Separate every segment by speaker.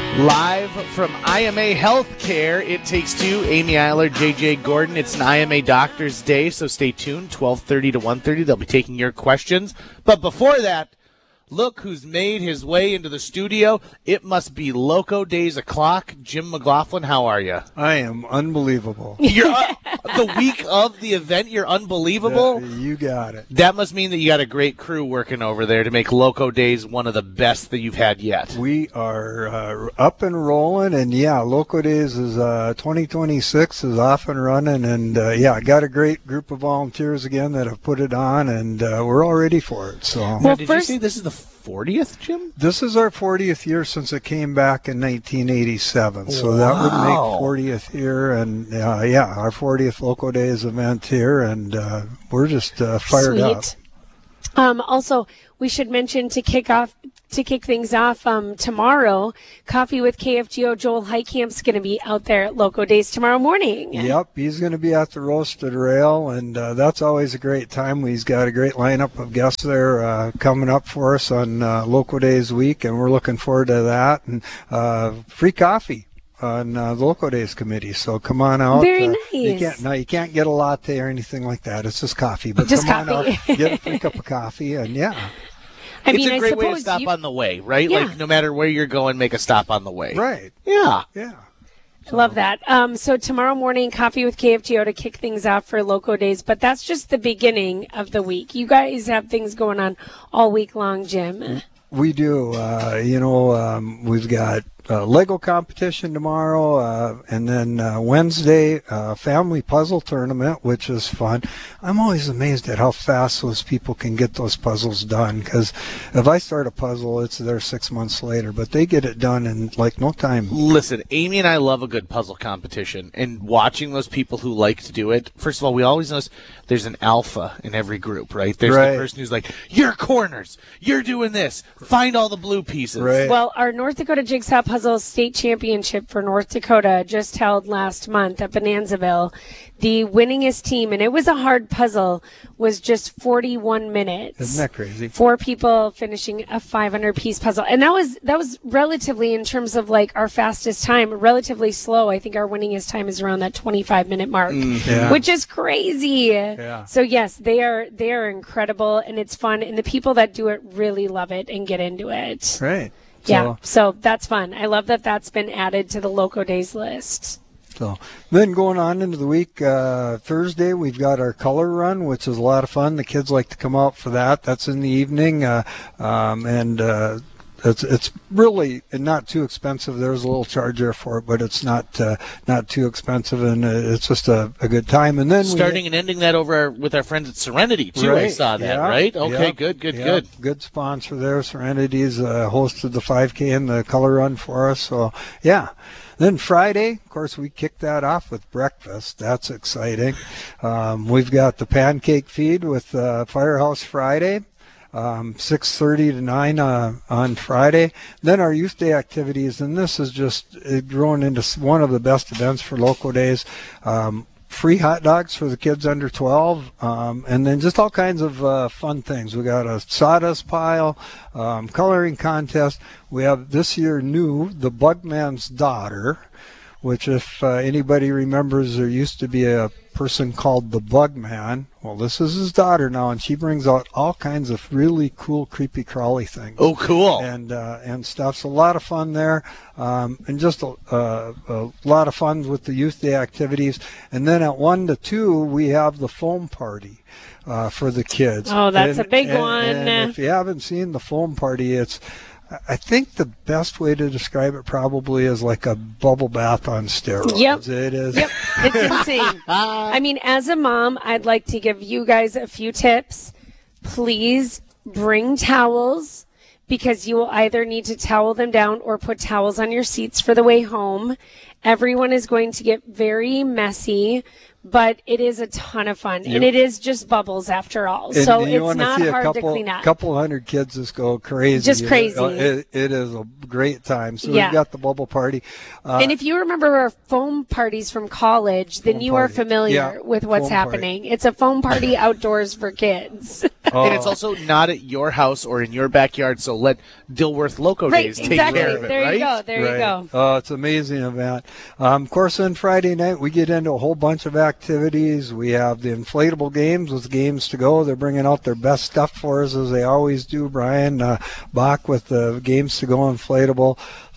Speaker 1: Live from IMA Healthcare, It Takes Two, Amy Eiler, JJ Gordon. It's an IMA Doctor's Day, so stay tuned, 12:30 to 1:30. They'll be taking your questions. But before that, look who's made his way into the studio. It must be Loco Days o'clock. Jim McLaughlin, how are you?
Speaker 2: I am unbelievable.
Speaker 1: You're the week of the event, you're unbelievable?
Speaker 2: You got it.
Speaker 1: That must mean that you got a great crew working over there to make Loco Days one of the best that you've had yet.
Speaker 2: We are up and rolling, and Loco Days is 2026 is off and running, and got a great group of volunteers again that have put it on, and we're all ready for it. So,
Speaker 1: now, did you say this is the 40th, Jim?
Speaker 2: This is our 40th year since it came back in 1987, so that would make 40th year, and our 40th Loco Days event here, and we're just fired up.
Speaker 3: Also, we should mention to kick things off tomorrow, Coffee with KFGO. Joel Heitkamp's going to be out there at Loco Days tomorrow morning.
Speaker 2: Yep, he's going to be at the Roasted Rail, and that's always a great time. He's got a great lineup of guests there coming up for us on Loco Days week, and we're looking forward to that. And free coffee on the Loco Days committee, so come on out.
Speaker 3: Very nice.
Speaker 2: You can't get a latte or anything like that. It's just coffee, but
Speaker 3: just
Speaker 2: come
Speaker 3: coffee.
Speaker 2: on out, get a free cup of coffee, and
Speaker 1: It's a great way to stop on the way, right?
Speaker 3: Yeah.
Speaker 1: Like, no matter where you're going, make a stop on the way.
Speaker 2: Right.
Speaker 1: Yeah.
Speaker 2: Yeah.
Speaker 3: I love that. So tomorrow morning, Coffee with KFGO to kick things off for Loco Days, but that's just the beginning of the week. You guys have things going on all week long, Jim.
Speaker 2: We do. We've got Lego competition tomorrow, and then Wednesday, family puzzle tournament, which is fun. I'm always amazed at how fast those people can get those puzzles done, because if I start a puzzle, it's there 6 months later, but they get it done in like no time.
Speaker 1: Listen, Amy and I love a good puzzle competition, and watching those people who like to do it. First of all, we always notice there's an alpha in every group, right? There's the person who's like, you're corners, you're doing this, find all the blue pieces.
Speaker 2: Right.
Speaker 3: Well, our North Dakota Jigsaw Puzzle State Championship for North Dakota just held last month at Bonanzaville. The winningest team, and it was a hard puzzle, was just 41 minutes.
Speaker 2: Isn't that crazy? 4
Speaker 3: people finishing a 500-piece puzzle. And that was relatively, in terms of like our fastest time, relatively slow. I think our winningest time is around that 25-minute mark, which is crazy.
Speaker 2: Yeah.
Speaker 3: So yes, they are incredible, and it's fun, and the people that do it really love it and get into it.
Speaker 2: Right.
Speaker 3: So that's fun. I love that that's been added to the Loco Days list.
Speaker 2: So then going on into the week, Thursday we've got our color run, which is a lot of fun. The kids like to come out for that. That's in the evening, and it's really not too expensive. There's a little charge there for it, but it's not too expensive, and it's just a good time. And then
Speaker 1: starting and ending that over with our friends at Serenity too.
Speaker 2: Right,
Speaker 1: I saw that, right? Okay, good.
Speaker 2: Good sponsor there. Serenity's hosted the 5K and the color run for us. So Then Friday, of course, we kick that off with breakfast. That's exciting. We've got the pancake feed with Firehouse Friday. 6:30 to 9 on Friday. Then our youth day activities, and this is just grown into one of the best events for Loco Days. Free hot dogs for the kids under 12, and then just all kinds of fun things. We got a sawdust pile, coloring contest. We have this year the Bugman's Daughter, which if anybody remembers, there used to be a person called the Bugman. Well, this is his daughter now, and she brings out all kinds of really cool, creepy, crawly things.
Speaker 1: Oh, cool.
Speaker 2: And stuff. So a lot of fun there, and just a lot of fun with the youth day activities. And then at 1 to 2, we have the foam party for the kids.
Speaker 3: Oh, that's a big one.
Speaker 2: And if you haven't seen the foam party, I think the best way to describe it probably is like a bubble bath on steroids.
Speaker 3: Yep.
Speaker 2: It is.
Speaker 3: Yep. It's insane. I mean, as a mom, I'd like to give you guys a few tips. Please bring towels, because you will either need to towel them down or put towels on your seats for the way home. Everyone is going to get very messy. but it is a ton of fun, and it is just bubbles after all.
Speaker 2: And
Speaker 3: So
Speaker 2: you
Speaker 3: it's not
Speaker 2: see
Speaker 3: hard to
Speaker 2: couple,
Speaker 3: clean up.
Speaker 2: Couple hundred kids just go crazy.
Speaker 3: Just crazy.
Speaker 2: It is a great time. So
Speaker 3: Yeah.
Speaker 2: we've got the bubble party.
Speaker 3: And if you remember our foam parties from college, then
Speaker 2: Foam
Speaker 3: you are
Speaker 2: party.
Speaker 3: familiar
Speaker 2: Yeah,
Speaker 3: with what's
Speaker 2: foam party.
Speaker 3: happening. It's a foam party outdoors for kids.
Speaker 1: And it's also not at your house or in your backyard, so let Dilworth Loco
Speaker 3: Right,
Speaker 1: Days take
Speaker 3: exactly.
Speaker 1: care of it,
Speaker 3: There
Speaker 1: right?
Speaker 3: you go. There you go.
Speaker 2: Oh, it's an amazing event. Of course, on Friday night, we get into a whole bunch of activities. We have the inflatable games with games to go. They're bringing out their best stuff for us, as they always do. Brian Bach with the games to go inflatable.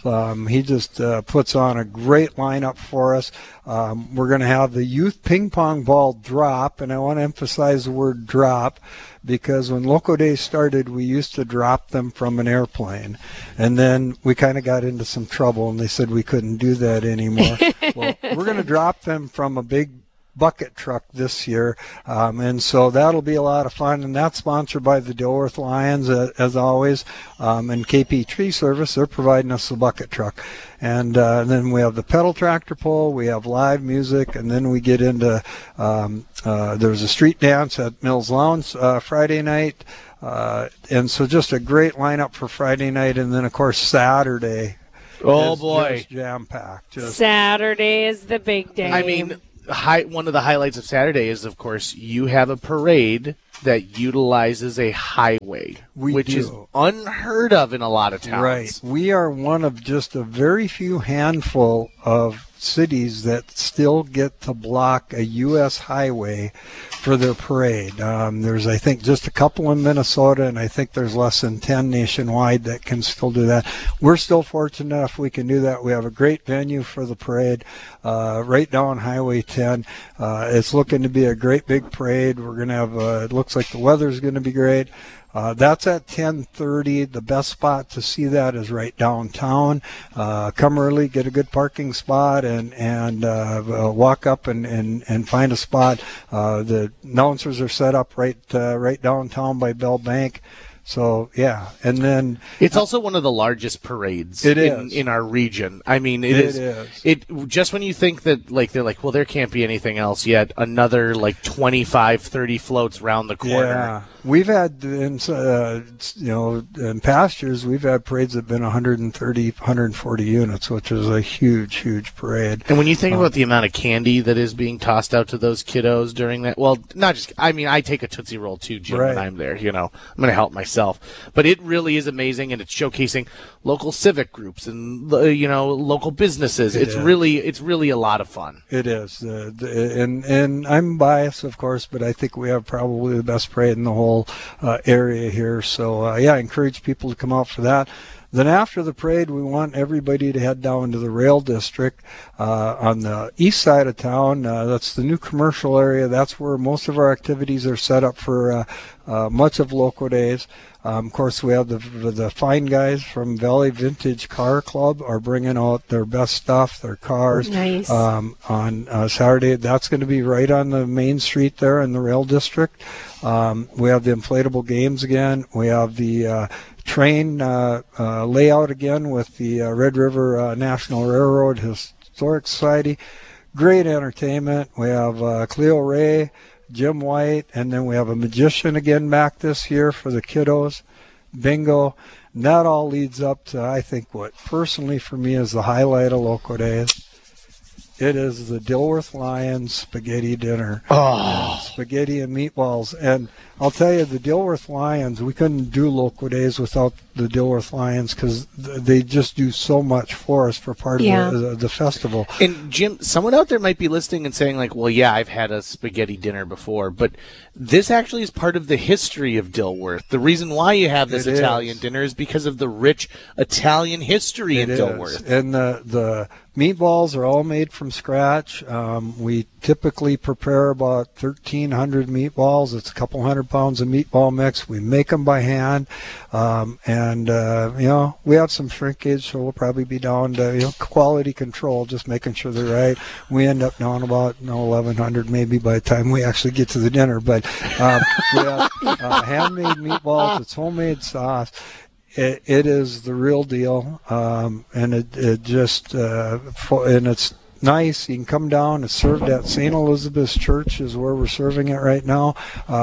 Speaker 2: He just puts on a great lineup for us. We're going to have the youth ping pong ball drop, and I want to emphasize the word drop because when Loco Days started, we used to drop them from an airplane, and then we kind of got into some trouble, and they said we couldn't do that anymore. Well, we're going to drop them from a big bucket truck this year, and so that'll be a lot of fun, and that's sponsored by the Dilworth Lions as always, and KP Tree Service. They're providing us the bucket truck, and then we have the pedal tractor pull, we have live music, and then we get into there's a street dance at Mills Lounge Friday night, and so just a great lineup for Friday night, and then of course Saturday
Speaker 1: Oh,
Speaker 2: is
Speaker 1: boy.
Speaker 2: just jam-packed.
Speaker 3: Saturday is the big day.
Speaker 1: I mean, one of the highlights of Saturday is, of course, you have a parade that utilizes a highway, which is unheard of in a lot of towns.
Speaker 2: Right. We are one of just a very few handful of cities that still get to block a U.S. highway for their parade. There's, I think, just a couple in Minnesota, and I think there's less than 10 nationwide that can still do that. We're still fortunate enough we can do that. We have a great venue for the parade right down Highway 10. It's looking to be a great big parade. We're going to have, it looks like the weather's going to be great. That's at 10:30. The best spot to see that is right downtown. Come early, get a good parking spot, and walk up and find a spot. The announcers are set up right downtown by Bell Bank. So yeah, and then
Speaker 1: it's also one of the largest parades in our region. I mean, it is. It just when you think that they're like, well, there can't be anything else yet. Another 25, 30 floats round the corner.
Speaker 2: Yeah, we've had in past years we've had parades that have been 130, 140 units, which is a huge parade.
Speaker 1: And when you think about the amount of candy that is being tossed out to those kiddos during that, well, not just. I mean, I take a Tootsie Roll too, Jim, when I'm there. I'm going to help myself. But it really is amazing, and it's showcasing local civic groups and local businesses. It's really a lot of fun.
Speaker 2: It is, and I'm biased, of course, but I think we have probably the best parade in the whole area here. So I encourage people to come out for that. Then after the parade, we want everybody to head down to the rail district on the east side of town. That's the new commercial area. That's where most of our activities are set up for much of Loco Days. Of course, we have the fine guys from Valley Vintage Car Club are bringing out their best stuff, their cars.
Speaker 3: Nice.
Speaker 2: On Saturday. That's going to be right on the main street there in the rail district. We have the inflatable games again. We have the train layout again with the Red River National Railroad Historic Society. Great entertainment. We have Cleo Ray, Jim White, and then we have a magician again back this year for the kiddos. Bingo. And that all leads up to, I think, what personally for me is the highlight of Loco Days. It is the Dilworth Lions spaghetti dinner.
Speaker 1: Oh.
Speaker 2: Spaghetti and meatballs. And I'll tell you, the Dilworth Lions, we couldn't do Loco Days without the Dilworth Lions because they just do so much for us for part of the festival.
Speaker 1: And Jim, someone out there might be listening and saying well, yeah, I've had a spaghetti dinner before, but this actually is part of the history of Dilworth. The reason why you have this Italian dinner is because of the rich Italian history in Dilworth.
Speaker 2: And the meatballs are all made from scratch. We typically prepare about 1,300 meatballs. It's a couple hundred pounds of meatball mix. We make them by hand, and we have some shrinkage, so we'll probably be down to quality control, just making sure they're right. We end up down about 1,100 maybe by the time we actually get to the dinner. But we have handmade meatballs. It's homemade sauce. It is the real deal, and it just and it's nice. You can come down. It's served at St. Elizabeth's Church is where we're serving it right now.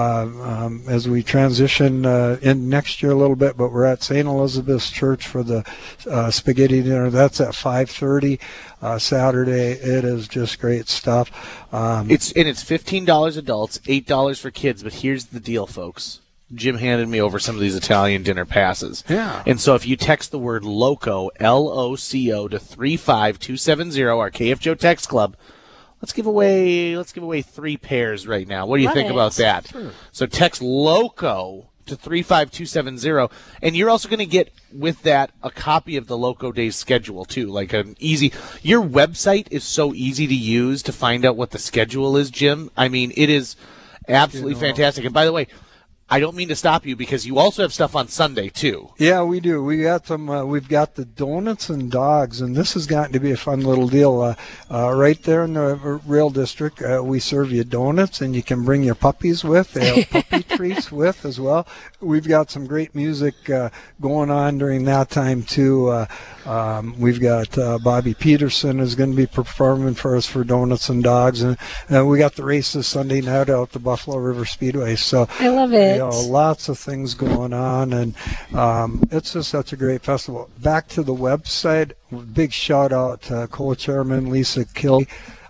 Speaker 2: As we transition in next year a little bit, but we're at St. Elizabeth's Church for the spaghetti dinner. That's at 5:30 Saturday. It is just great stuff.
Speaker 1: It's $15 adults, $8 for kids. But here's the deal, folks. Jim handed me over some of these Italian dinner passes.
Speaker 2: Yeah.
Speaker 1: And so if you text the word LOCO, L-O-C-O, to 35270, our KF Joe Text Club, let's give away 3 pairs right now. What do you
Speaker 3: Love
Speaker 1: think
Speaker 3: it.
Speaker 1: about that?
Speaker 2: Sure.
Speaker 1: So text LOCO to 35270, and you're also going to get with that a copy of the Loco Days schedule too, like an easy. Your website is so easy to use to find out what the schedule is, Jim. I mean, it is absolutely fantastic. And by the way, I don't mean to stop you because you also have stuff on Sunday too.
Speaker 2: Yeah, we do. We got some. We've got the donuts and dogs, and this has gotten to be a fun little deal. Right there in the rail district, we serve you donuts, and you can bring your puppies with. They have puppy treats with as well. We've got some great music going on during that time too. We've got Bobby Peterson is going to be performing for us for donuts and dogs, and we got the races Sunday night out at the Buffalo River Speedway. So
Speaker 3: I love it.
Speaker 2: Lots of things going on, and it's just such a great festival. Back to the website, big shout out to co-chairman Lisa Kill.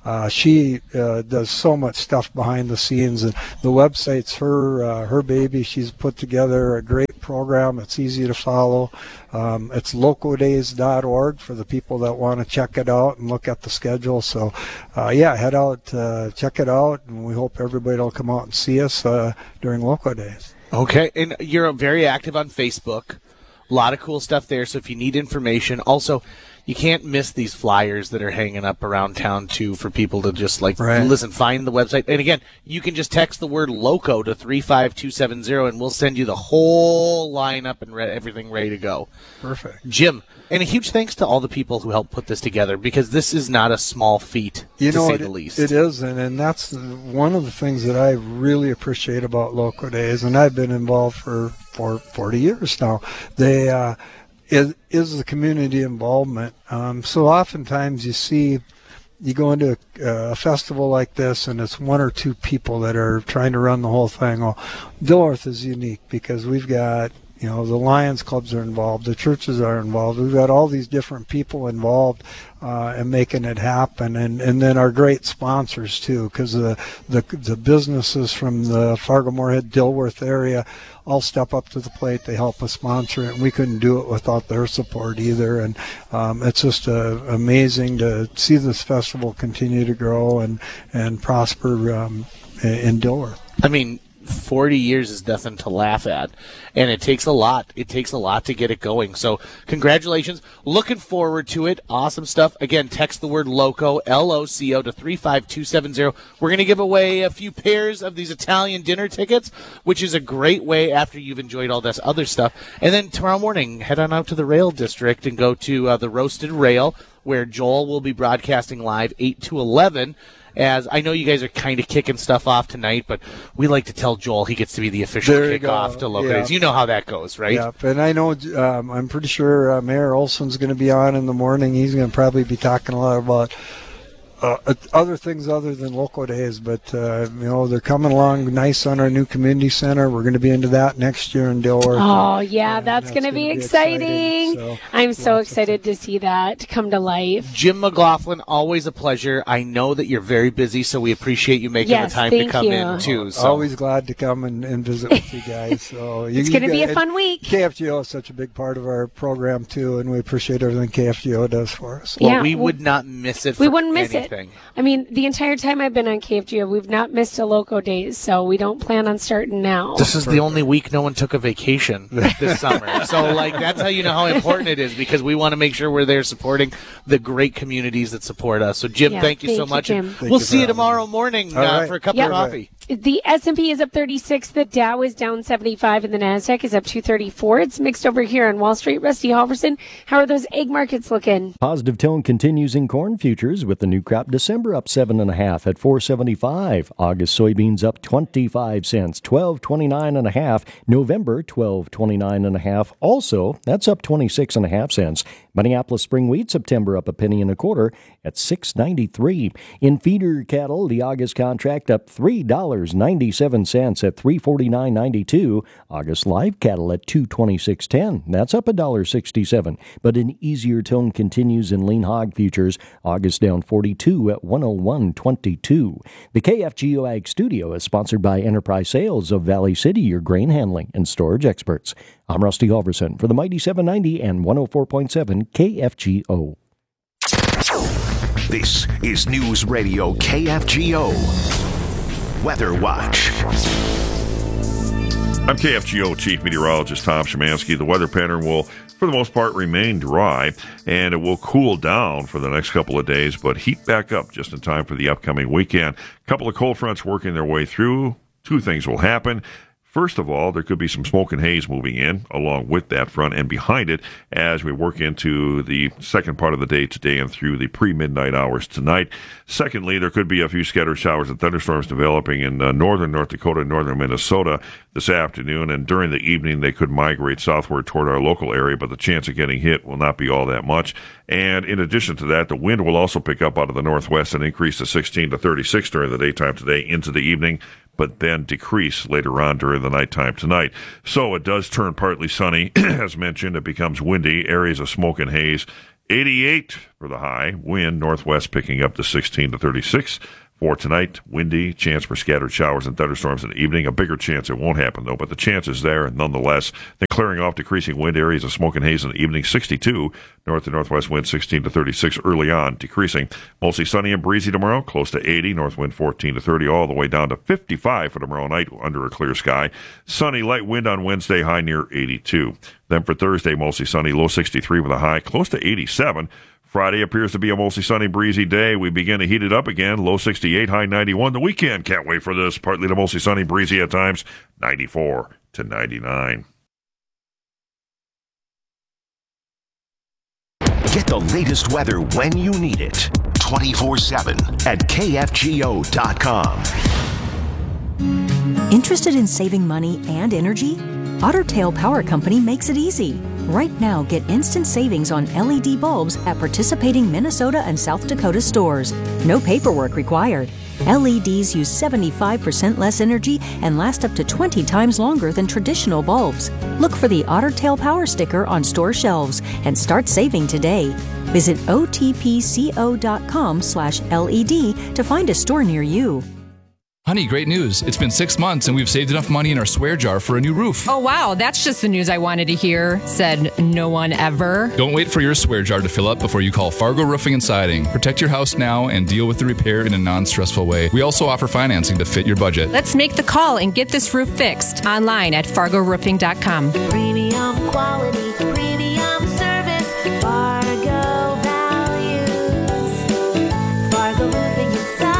Speaker 2: She does so much stuff behind the scenes, and the website's her baby. She's put together a great program. It's easy to follow. It's locodays.org for the people that want to check it out and look at the schedule. So, head out, check it out, and we hope everybody will come out and see us during Loco Days.
Speaker 1: Okay, and you're very active on Facebook. A lot of cool stuff there, so if you need information. Also, you can't miss these flyers that are hanging up around town, too, for people to just, listen, find the website. And, again, you can just text the word LOCO to 35270, and we'll send you the whole lineup and everything ready to go.
Speaker 2: Perfect.
Speaker 1: Jim, and a huge thanks to all the people who helped put this together, because this is not a small feat, to say the least.
Speaker 2: It is, and that's one of the things that I really appreciate about Loco Days, and I've been involved for 40 years now. They is the community involvement. So oftentimes you go into a festival like this, and it's 1 or 2 people that are trying to run the whole thing. Well, Dilworth is unique because we've got, the Lions clubs are involved, the churches are involved. We've got all these different people involved in making it happen, and then our great sponsors too, because the businesses from the Fargo-Moorhead, Dilworth area all step up to the plate. They help us sponsor it, and we couldn't do it without their support either. And it's just amazing to see this festival continue to grow and prosper in Dilworth.
Speaker 1: I mean, 40 years is nothing to laugh at, and it takes a lot. It takes a lot to get it going. So congratulations. Looking forward to it. Awesome stuff. Again, text the word LOCO, L-O-C-O, to 35270. We're going to give away a few pairs of these Italian dinner tickets, which is a great way after you've enjoyed all this other stuff. And then tomorrow morning, head on out to the Rail District and go to the Roasted Rail, where Joel will be broadcasting live 8 to 11. As I know you guys are kind of kicking stuff off tonight, but we like to tell Joel he gets to be the official kickoff to Loco Days. You know how that goes, right?
Speaker 2: Yeah, and I know I'm pretty sure Mayor Olson's going to be on in the morning. He's going to probably be talking a lot about other things other than Loco Days, but they're coming along nice on our new community center. We're going to be into that next year in Dilworth.
Speaker 3: Oh yeah, that's going to be exciting.
Speaker 2: So,
Speaker 3: I'm so excited to see that come to life.
Speaker 1: Jim McLaughlin, always a pleasure. I know that you're very busy, so we appreciate you making the time to come in too. So.
Speaker 2: Always glad to come and visit with you guys. So
Speaker 3: it's going to be a fun week.
Speaker 2: KFGO is such a big part of our program too, and we appreciate everything KFGO does for us.
Speaker 1: Well, we would not miss it.
Speaker 3: We wouldn't miss
Speaker 1: anything.
Speaker 3: it. I mean, the entire time I've been on KFGO, we've not missed a Loco Days, so we don't plan on starting now.
Speaker 1: This is the only week no one took a vacation this summer. So, that's how you know how important it is, because we want to make sure we're there supporting the great communities that support us. So, Jim, thank you so much.
Speaker 3: Jim.
Speaker 1: We'll see you tomorrow morning for a cup of coffee.
Speaker 3: The S&P is up 36, the Dow is down 75, and the NASDAQ is up 234. It's mixed over here on Wall Street. Rusty Halverson, how are those egg markets looking?
Speaker 4: Positive tone continues in corn futures with the new crop December up 7.5 at $4.75. August soybeans up 25 cents, $12.29.5. November $12.29.5. Also, that's up 26.5 cents. Minneapolis spring wheat September up a penny and a quarter at $6.93. In feeder cattle, the August contract up $3.97 at $349.92. August live cattle at $226.10. That's up $1.67. But an easier tone continues in lean hog futures. August down 42 at $101.22. The KFGO Ag Studio is sponsored by Enterprise Sales of Valley City, your grain handling and storage experts. I'm Rusty Halverson for the Mighty 790 and 104.7 KFGO.
Speaker 5: This is News Radio KFGO Weather Watch.
Speaker 6: I'm KFGO Chief Meteorologist Tom Szymanski. The weather pattern will, for the most part, remain dry, and it will cool down for the next couple of days, but heat back up just in time for the upcoming weekend. A couple of cold fronts working their way through. Two things will happen. First of all, there could be some smoke and haze moving in along with that front and behind it as we work into the second part of the day today and through the pre-midnight hours tonight. Secondly, there could be a few scattered showers and thunderstorms developing in northern North Dakota and northern Minnesota this afternoon, and during the evening they could migrate southward toward our local area, but the chance of getting hit will not be all that much. And in addition to that, the wind will also pick up out of the northwest and increase to 16 to 36 during the daytime today into the evening, but then decrease later on during the nighttime tonight. So it does turn partly sunny. As mentioned, it becomes windy, areas of smoke and haze. 88 for the high, wind northwest picking up to 16 to 36. For tonight, windy, chance for scattered showers and thunderstorms in the evening. A bigger chance it won't happen, though, but the chance is there, and nonetheless. Then clearing off, decreasing wind areas of smoke and haze in the evening, 62. North to northwest wind, 16 to 36 early on, decreasing. Mostly sunny and breezy tomorrow, close to 80. North wind 14 to 30, all the way down to 55 for tomorrow night under a clear sky. Sunny, light wind on Wednesday, high near 82. Then for Thursday, mostly sunny, low 63 with a high, close to 87. Friday appears to be a mostly sunny, breezy day. We begin to heat it up again. Low 68, high 91. The weekend, can't wait for this. Partly to mostly sunny, breezy at times. 94 to 99.
Speaker 5: Get the latest weather when you need it. 24/7 at KFGO.com.
Speaker 7: Interested in saving money and energy? Otter Tail Power Company makes it easy. Right now, get instant savings on LED bulbs at participating Minnesota and South Dakota stores. No paperwork required. LEDs use 75% less energy and last up to 20 times longer than traditional bulbs. Look for the Otter Tail Power sticker on store shelves and start saving today. Visit otpco.com/LED to find a store near you.
Speaker 8: Honey, great news. It's been 6 months and we've saved enough money in our swear jar for a new roof.
Speaker 9: Oh, wow. That's just the news I wanted to hear, said no one ever.
Speaker 8: Don't wait for your swear jar to fill up before you call Fargo Roofing and Siding. Protect your house now and deal with the repair in a non-stressful way. We also offer financing to fit your budget.
Speaker 9: Let's make the call and get this roof fixed online at fargoroofing.com.
Speaker 10: Premium quality, premium service, Fargo values, Fargo Roofing and Siding.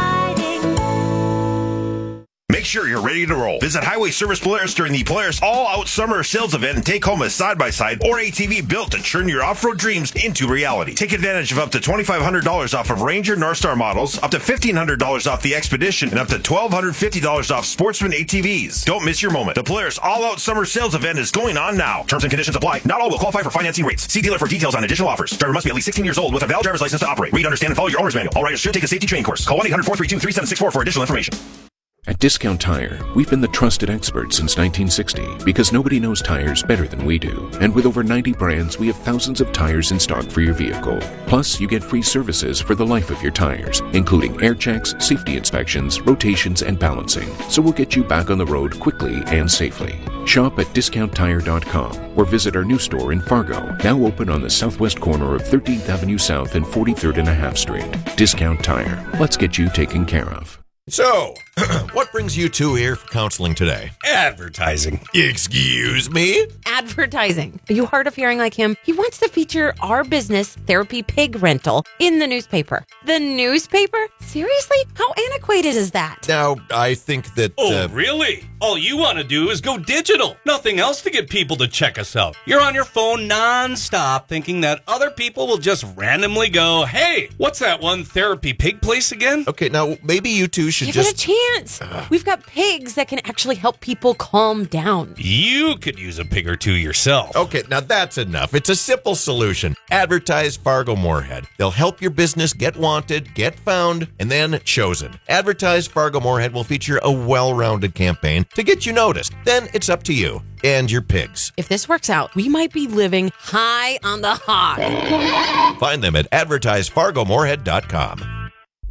Speaker 11: Make sure you're ready to roll. Visit Highway Service Polaris during the Polaris All-Out Summer Sales Event and take home a side-by-side or ATV built to turn your off-road dreams into reality. Take advantage of up to $2,500 off of Ranger Northstar models, up to $1,500 off the Expedition, and up to $1,250 off Sportsman ATVs. Don't miss your moment. The Polaris All-Out Summer Sales Event is going on now. Terms and conditions apply. Not all will qualify for financing rates. See dealer for details on additional offers. Driver must be at least 16 years old with a valid driver's license to operate. Read, understand, and follow your owner's manual. All riders should take a safety training course. Call 1-800-432-3764 for additional information.
Speaker 12: At Discount Tire, we've been the trusted experts since 1960 because nobody knows tires better than we do. And with over 90 brands, we have thousands of tires in stock for your vehicle. Plus, you get free services for the life of your tires, including air checks, safety inspections, rotations, and balancing. So we'll get you back on the road quickly and safely. Shop at DiscountTire.com or visit our new store in Fargo, now open on the southwest corner of 13th Avenue South and 43rd and a half Street. Discount Tire. Let's get you taken care of.
Speaker 13: So, What brings you two here for counseling today?
Speaker 14: Advertising.
Speaker 13: Excuse me?
Speaker 15: Advertising. Are you hard of hearing like him? He wants to feature our business, Therapy Pig Rental, in the newspaper. The newspaper? Seriously? How antiquated is that?
Speaker 13: Now, I think that...
Speaker 14: Really? All you want to do is go digital. Nothing else to get people to check us out. You're on your phone non-stop thinking that other people will just randomly go, hey, what's that one Therapy Pig place again?
Speaker 13: Okay, now maybe you two should
Speaker 15: Give it a chance. We've got pigs that can actually help people calm down.
Speaker 14: You could use a pig or two yourself.
Speaker 13: Okay, now that's enough. It's a simple solution. Advertise Fargo Moorhead. They'll help your business get wanted, get found, and then chosen. Advertise Fargo Moorhead will feature a well-rounded campaign to get you noticed. Then it's up to you and your pigs.
Speaker 15: If this works out, we might be living high on the hog.
Speaker 13: Find them at advertisefargomoorhead.com.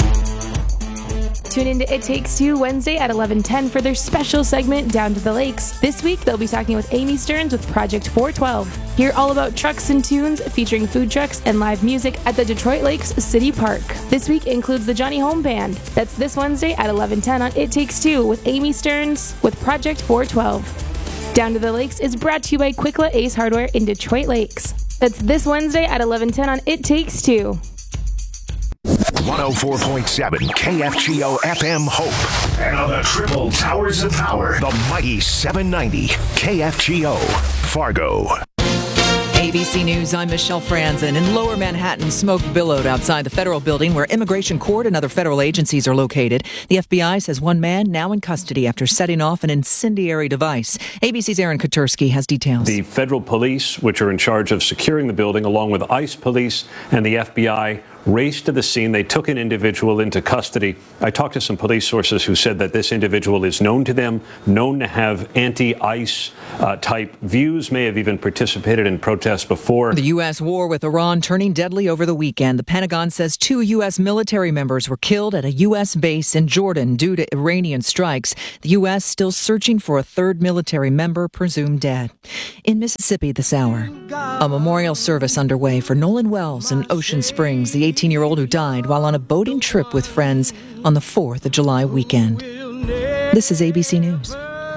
Speaker 16: Tune into It Takes Two Wednesday at 11:10 for their special segment, Down to the Lakes. This week, they'll be talking with Amy Stearns with Project 412. Hear all about trucks and tunes featuring food trucks and live music at the Detroit Lakes City Park. This week includes the Johnny Home Band. That's this Wednesday at 11:10 on It Takes Two with Amy Stearns with Project 412. Down to the Lakes is brought to you by Quickla Ace Hardware in Detroit Lakes. That's this Wednesday at 11:10 on It Takes Two.
Speaker 5: 104.7 KFGO FM Hope. And on the triple towers of power, the mighty 790 KFGO Fargo.
Speaker 17: ABC News, I'm Michelle Franzen. In Lower Manhattan, smoke billowed outside the federal building where Immigration Court and other federal agencies are located. The FBI says one man now in custody after setting off an incendiary device. ABC's Aaron Kotursky has details.
Speaker 18: The federal police, which are in charge of securing the building, along with ICE police and the FBI, raced to the scene. They took an individual into custody. I talked to some police sources who said that this individual is known to them, known to have anti-ICE type views, may have even participated in protests before.
Speaker 17: The U.S. war with Iran turning deadly over the weekend. The Pentagon says 2 U.S. military members were killed at a U.S. base in Jordan due to Iranian strikes. The U.S. still searching for a third military member presumed dead. In Mississippi this hour, a memorial service underway for Nolan Wells in Ocean Springs, the 18-year-old who died while on a boating trip with friends on the 4th of July weekend. This is ABC News.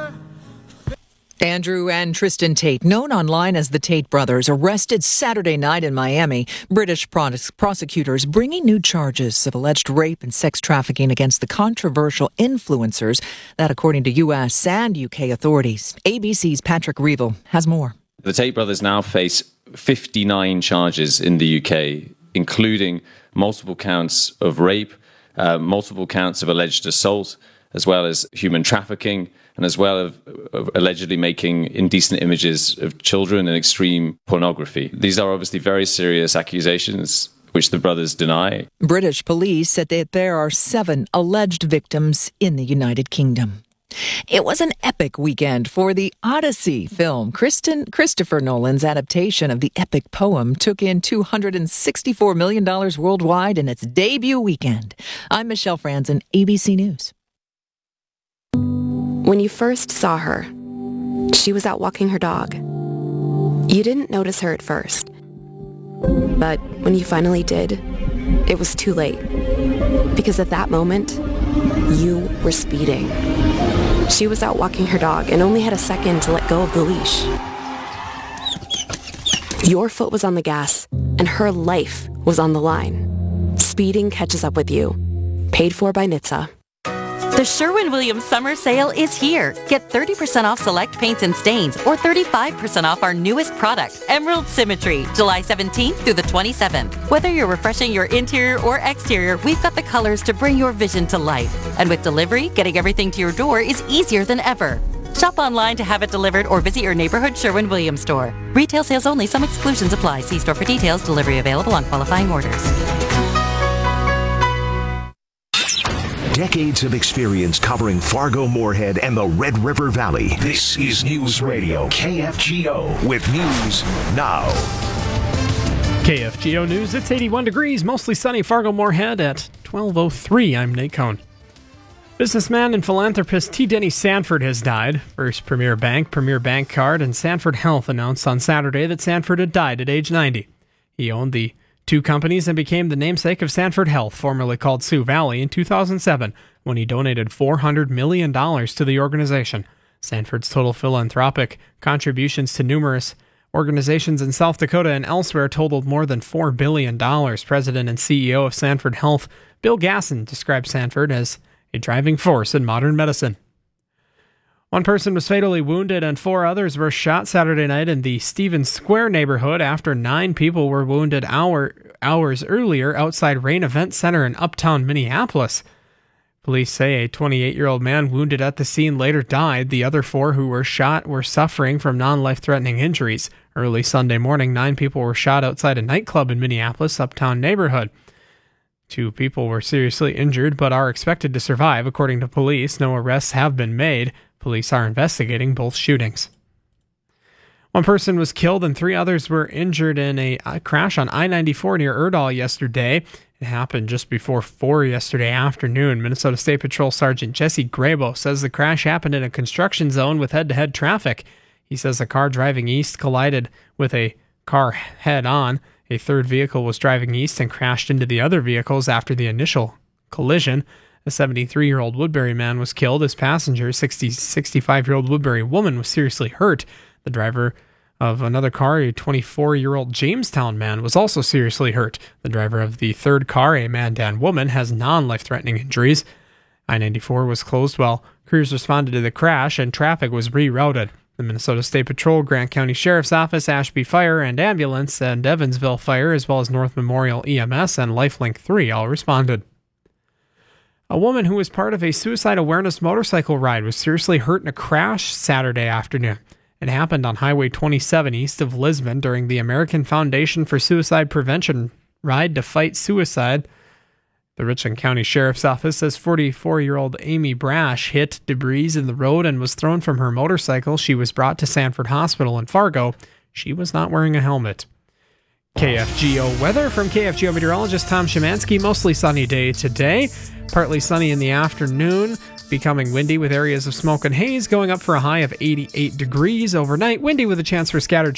Speaker 17: Andrew and Tristan Tate, known online as the Tate brothers, arrested Saturday night in Miami. British prosecutors bringing new charges of alleged rape and sex trafficking against the controversial influencers, that according to U.S. and U.K. authorities. ABC's Patrick Reevell has more.
Speaker 19: The Tate brothers now face 59 charges in the UK, including multiple counts of rape, multiple counts of alleged assault, as well as human trafficking, and as well as allegedly making indecent images of children and extreme pornography. These are obviously very serious accusations, which the brothers deny.
Speaker 17: British police said that there are 7 alleged victims in the United Kingdom. It was an epic weekend for the Odyssey film. Christopher Nolan's adaptation of the epic poem took in $264 million worldwide in its debut weekend. I'm Michelle Franzen, ABC News.
Speaker 20: When you first saw her, she was out walking her dog. You didn't notice her at first. But when you finally did, it was too late. Because at that moment, you were speeding. She was out walking her dog and only had a second to let go of the leash. Your foot was on the gas, and her life was on the line. Speeding catches up with you. Paid for by NHTSA.
Speaker 21: The Sherwin-Williams Summer Sale is here. Get 30% off select paints and stains or 35% off our newest product, Emerald Symmetry, July 17th through the 27th. Whether you're refreshing your interior or exterior, we've got the colors to bring your vision to life. And with delivery, getting everything to your door is easier than ever. Shop online to have it delivered or visit your neighborhood Sherwin-Williams store. Retail sales only. Some exclusions apply. See store for details. Delivery available on qualifying orders.
Speaker 5: Decades of experience covering Fargo, Moorhead, and the Red River Valley. This is News Radio KFGO with News Now.
Speaker 22: KFGO News, it's 81 degrees, mostly sunny Fargo, Moorhead at 12:03. I'm Nate Cohn. Businessman and philanthropist T. Denny Sanford has died. First Premier Bank Card, and Sanford Health announced on Saturday that Sanford had died at age 90. He owned the two companies, and became the namesake of Sanford Health, formerly called Sioux Valley, in 2007 when he donated $400 million to the organization. Sanford's total philanthropic contributions to numerous organizations in South Dakota and elsewhere totaled more than $4 billion. President and CEO of Sanford Health, Bill Gasson, described Sanford as a driving force in modern medicine. One person was fatally wounded and 4 others were shot Saturday night in the Stevens Square neighborhood after 9 people were wounded hours earlier outside Rain Event Center in uptown Minneapolis. Police say a 28-year-old man wounded at the scene later died. The other 4 who were shot were suffering from non-life-threatening injuries. Early Sunday morning, 9 people were shot outside a nightclub in Minneapolis' uptown neighborhood. 2 people were seriously injured but are expected to survive, according to police. No arrests have been made. Police are investigating both shootings. 1 person was killed and 3 others were injured in a crash on I-94 near Erdahl yesterday. It happened just before 4 yesterday afternoon. Minnesota State Patrol Sergeant Jesse Grabo says the crash happened in a construction zone with head-to-head traffic. He says a car driving east collided with a car head-on. A third vehicle was driving east and crashed into the other vehicles after the initial collision. A 73-year-old Woodbury man was killed. His passenger, 65-year-old Woodbury woman, was seriously hurt. The driver of another car, a 24-year-old Jamestown man, was also seriously hurt. The driver of the third car, a Mandan woman, has non-life-threatening injuries. I-94 was closed while crews responded to the crash and traffic was rerouted. The Minnesota State Patrol, Grant County Sheriff's Office, Ashby Fire and Ambulance, and Evansville Fire, as well as North Memorial EMS and Lifelink 3 all responded. A woman who was part of a suicide awareness motorcycle ride was seriously hurt in a crash Saturday afternoon. It happened on Highway 27 east of Lisbon during the American Foundation for Suicide Prevention Ride to Fight Suicide. The Richland County Sheriff's Office says 44-year-old Amy Brash hit debris in the road and was thrown from her motorcycle. She was brought to Sanford Hospital in Fargo. She was not wearing a helmet. KFGO weather from KFGO meteorologist Tom Szymanski. Mostly sunny day today. Partly sunny in the afternoon. Becoming windy with areas of smoke and haze, going up for a high of 88 degrees overnight. Windy with a chance for scattered